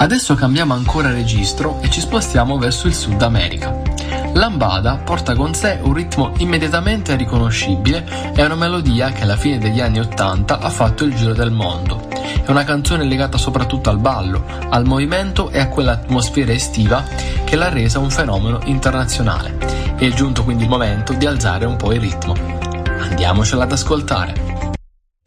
Adesso cambiamo ancora registro e ci spostiamo verso il Sud America. Lambada porta con sé un ritmo immediatamente riconoscibile e una melodia che alla fine degli anni '80 ha fatto il giro del mondo. È una canzone legata soprattutto al ballo, al movimento e a quell'atmosfera estiva che l'ha resa un fenomeno internazionale. È giunto quindi il momento di alzare un po' il ritmo. Andiamocela ad ascoltare.